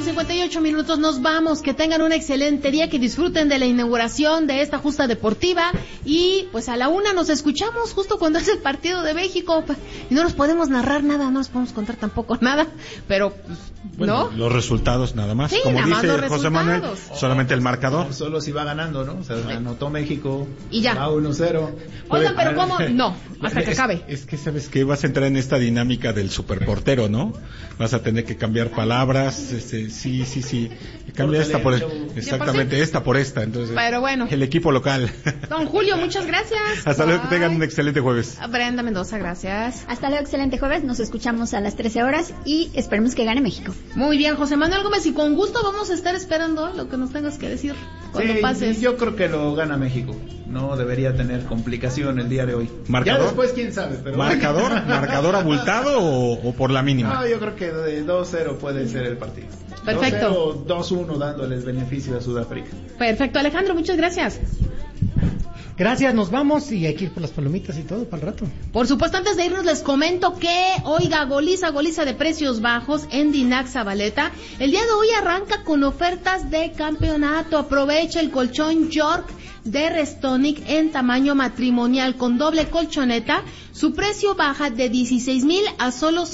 8:58, nos vamos. Que tengan un excelente día, que disfruten de la inauguración de esta justa deportiva. Y pues a la 1 nos escuchamos justo cuando es el partido de México. Y no nos podemos narrar nada, no nos podemos contar tampoco nada. Pero, bueno, ¿no? Los resultados nada más. Sí, como nada dice más José Manuel, solamente el marcador. Solo si va ganando, ¿no? O sea, anotó México. Y ya. Va 1-0. Oigan, pero ¿cómo? No, hasta que acabe. Es que sabes que vas a entrar en esta dinámica del superportero, ¿no? Vas a tener que cambiar palabras, sí. Cambia esta por exactamente, esta por esta, entonces. Pero bueno. El equipo local. Don Julio, muchas gracias. Hasta luego, que tengan un excelente jueves. Brenda Mendoza, gracias. Hasta luego, excelente jueves. Nos escuchamos a las 13 horas y esperemos que gane México. Muy bien, José Manuel Gómez, y con gusto vamos a estar esperando lo que nos tengas que decir cuando pases. Yo creo que lo gana México. No debería tener complicación el día de hoy. ¿Marcador? Ya después quién sabe, pero ¿Marcador abultado o por la mínima? No, yo creo que de 2-0 puede ser el partido. Perfecto. 2-1 dándoles beneficio a Sudáfrica. Perfecto, Alejandro, muchas gracias. Gracias, nos vamos y hay que ir por las palomitas y todo para el rato. Por supuesto, antes de irnos les comento que, oiga, goliza de precios bajos en Dinac Zabaleta. El día de hoy arranca con ofertas de campeonato. Aprovecha el colchón York de Restonic en tamaño matrimonial con doble colchoneta. Su precio baja de 16,000 a solo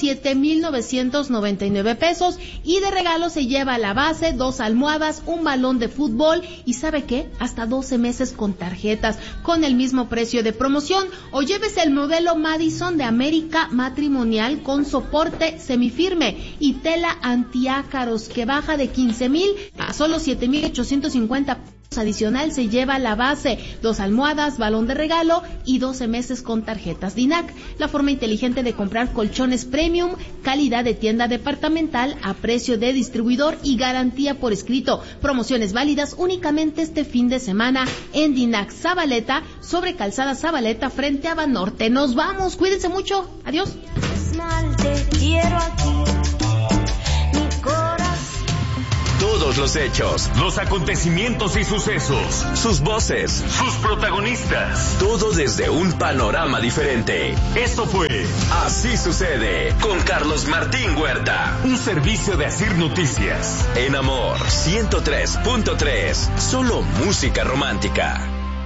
7,999 pesos. Y de regalo se lleva la base, 2 almohadas, un balón de fútbol y ¿sabe qué? Hasta 12 meses con tarjetas, con el mismo precio de promoción. O llévese el modelo Madison de América matrimonial con soporte semifirme y tela antiácaros que baja de 15,000 a solo 7,850 pesos. Adicional se lleva la base, 2 almohadas, balón de regalo y 12 meses con tarjetas Dinac. La forma inteligente de comprar colchones premium, calidad de tienda departamental a precio de distribuidor y garantía por escrito. Promociones válidas únicamente este fin de semana en Dinac Zabaleta, sobre Calzada Zabaleta frente a Banorte. Nos vamos, cuídense mucho, adiós. Te quiero aquí. Todos los hechos, los acontecimientos y sucesos, sus voces, sus protagonistas, todo desde un panorama diferente. Esto fue Así Sucede con Carlos Martín Huerta, un servicio de Asir Noticias. En Amor 103.3, solo música romántica.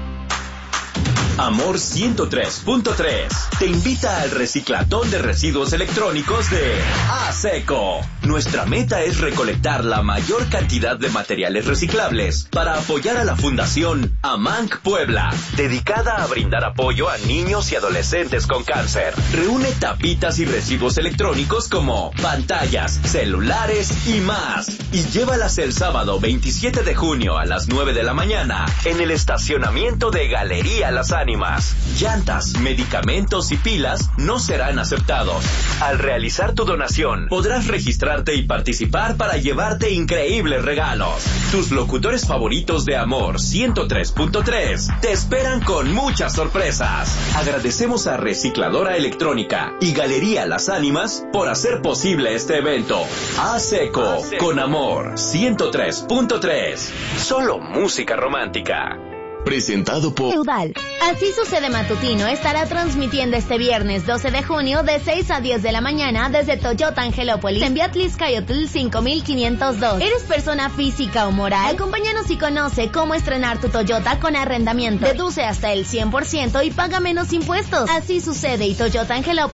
Amor 103.3 te invita al reciclatón de residuos electrónicos de ASECO. Nuestra meta es recolectar la mayor cantidad de materiales reciclables para apoyar a la Fundación AMANC Puebla, dedicada a brindar apoyo a niños y adolescentes con cáncer. Reúne tapitas y residuos electrónicos como pantallas, celulares y más, y llévalas el sábado 27 de junio a las 9 de la mañana en el estacionamiento de Galería Las Ánimas. Llantas, medicamentos y pilas no serán aceptados. Al realizar tu donación, podrás registrarte y participar para llevarte increíbles regalos. Tus locutores favoritos de Amor 103.3 te esperan con muchas sorpresas. Agradecemos a Recicladora Electrónica y Galería Las Ánimas por hacer posible este evento. ASECO con Amor 103.3, solo música romántica. Presentado por Feudal. Así Sucede Matutino estará transmitiendo este viernes 12 de junio de 6 a 10 de la mañana desde Toyota Angelópolis en Beatlixcayotl 5502. ¿Eres persona física o moral? Acompáñanos y conoce cómo estrenar tu Toyota con arrendamiento. Deduce hasta el 100% y paga menos impuestos. Así Sucede y Toyota Angelópolis